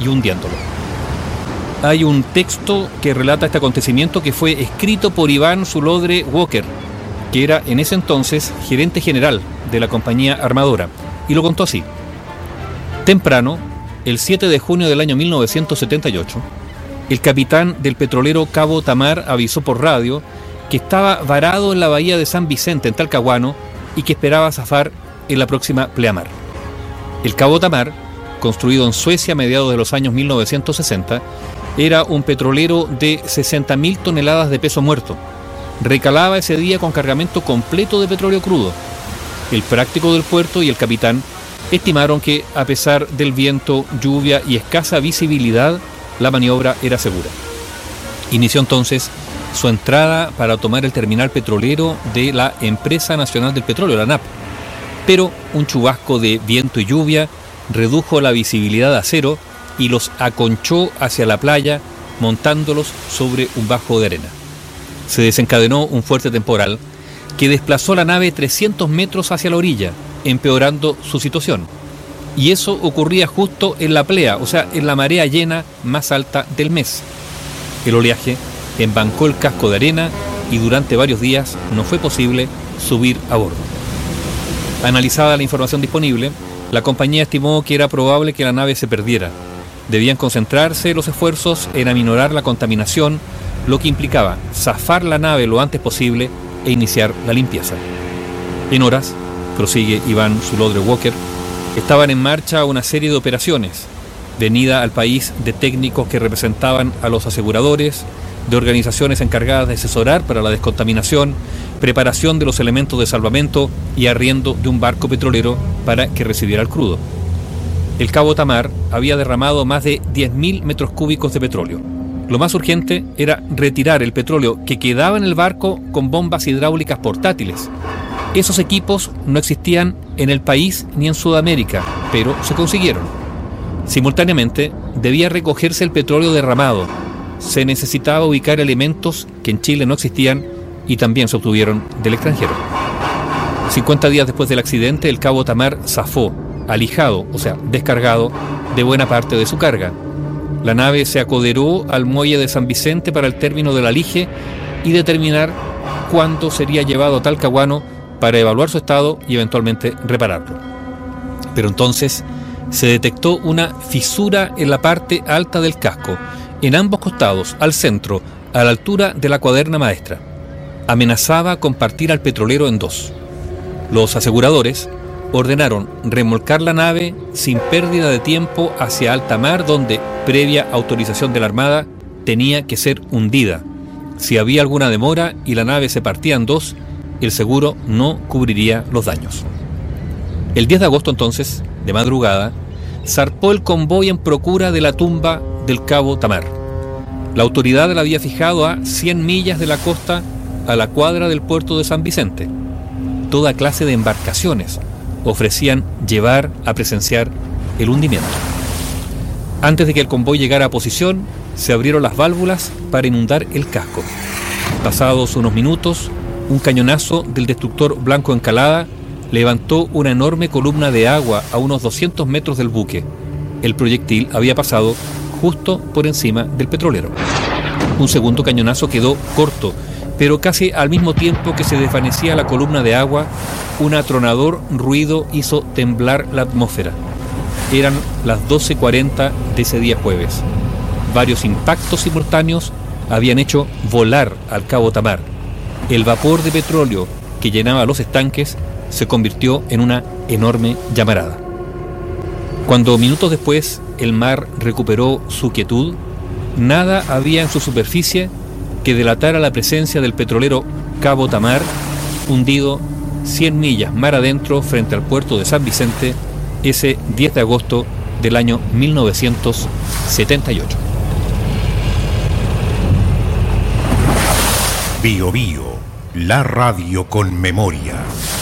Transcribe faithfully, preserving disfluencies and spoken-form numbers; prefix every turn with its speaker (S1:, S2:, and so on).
S1: y hundiéndolo. Hay un texto que relata este acontecimiento que fue escrito por Iván Zulodre Walker, que era en ese entonces gerente general de la compañía armadora, y lo contó así. Temprano, el siete de junio del año mil novecientos setenta y ocho, el capitán del petrolero Cabo Tamar avisó por radio que estaba varado en la bahía de San Vicente, en Talcahuano, y que esperaba zafar en la próxima pleamar. El Cabo Tamar, construido en Suecia a mediados de los años mil novecientos sesenta, era un petrolero de sesenta mil toneladas de peso muerto. Recalaba ese día con cargamento completo de petróleo crudo. El práctico del puerto y el capitán estimaron que, a pesar del viento, lluvia y escasa visibilidad, la maniobra era segura. Inició entonces su entrada para tomar el terminal petrolero de la Empresa Nacional del Petróleo, la A N A P. Pero un chubasco de viento y lluvia redujo la visibilidad a cero y los aconchó hacia la playa, montándolos sobre un bajo de arena. Se desencadenó un fuerte temporal que desplazó la nave trescientos metros hacia la orilla, empeorando su situación. Y eso ocurría justo en la plea, o sea, en la marea llena más alta del mes. El oleaje embancó el casco de arena y durante varios días no fue posible subir a bordo. Analizada la información disponible, la compañía estimó que era probable que la nave se perdiera. Debían concentrarse los esfuerzos en aminorar la contaminación, lo que implicaba zafar la nave lo antes posible e iniciar la limpieza. En horas, prosigue Iván Zulodre Walker, estaban en marcha una serie de operaciones, venida al país de técnicos que representaban a los aseguradores, de organizaciones encargadas de asesorar para la descontaminación, preparación de los elementos de salvamento y arriendo de un barco petrolero para que recibiera el crudo. El Cabo Tamar había derramado más de diez mil metros cúbicos de petróleo. Lo más urgente era retirar el petróleo que quedaba en el barco con bombas hidráulicas portátiles. Esos equipos no existían en el país ni en Sudamérica, pero se consiguieron. Simultáneamente, debía recogerse el petróleo derramado. Se necesitaba ubicar elementos que en Chile no existían y también se obtuvieron del extranjero. cincuenta días después del accidente, el Cabo Tamar zafó, alijado, o sea, descargado, de buena parte de su carga. La nave se acoderó al muelle de San Vicente para el término del alige y determinar cuándo sería llevado a Talcahuano para evaluar su estado y eventualmente repararlo. Pero entonces se detectó una fisura en la parte alta del casco, en ambos costados, al centro, a la altura de la cuaderna maestra. Amenazaba con partir al petrolero en dos. Los aseguradores ordenaron remolcar la nave sin pérdida de tiempo hacia alta mar, donde, previa autorización de la Armada, tenía que ser hundida. Si había alguna demora y la nave se partía en dos, el seguro no cubriría los daños. El diez de agosto entonces, de madrugada, zarpó el convoy en procura de la tumba del Cabo Tamar. La autoridad la había fijado a cien millas de la costa, a la cuadra del puerto de San Vicente. Toda clase de embarcaciones ofrecían llevar a presenciar el hundimiento. Antes de que el convoy llegara a posición, se abrieron las válvulas para inundar el casco. Pasados unos minutos, un cañonazo del destructor Blanco Encalada levantó una enorme columna de agua a unos doscientos metros del buque. El proyectil había pasado justo por encima del petrolero. Un segundo cañonazo quedó corto, pero casi al mismo tiempo que se desvanecía la columna de agua, un atronador ruido hizo temblar la atmósfera. Eran las doce cuarenta de ese día jueves. Varios impactos simultáneos habían hecho volar al Cabo Tamar. El vapor de petróleo que llenaba los estanques se convirtió en una enorme llamarada. Cuando minutos después el mar recuperó su quietud, nada había en su superficie que delatara la presencia del petrolero Cabo Tamar, hundido cien millas mar adentro frente al puerto de San Vicente ese diez de agosto del año mil novecientos setenta y ocho.
S2: Bio Bio, la radio con memoria.